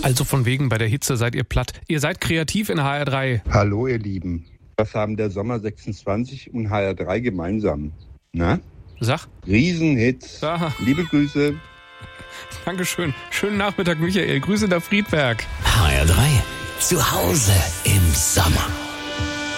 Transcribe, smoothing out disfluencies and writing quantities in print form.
Also von wegen, bei der Hitze seid ihr platt. Ihr seid kreativ in HR3. Hallo ihr Lieben. Was haben der Sommer 26 und HR3 gemeinsam? Na? Sag. Riesenhits. Aha. Liebe Grüße. Dankeschön. Schönen Nachmittag, Michael. Grüße nach Friedberg. HR3. Zu Hause im Sommer.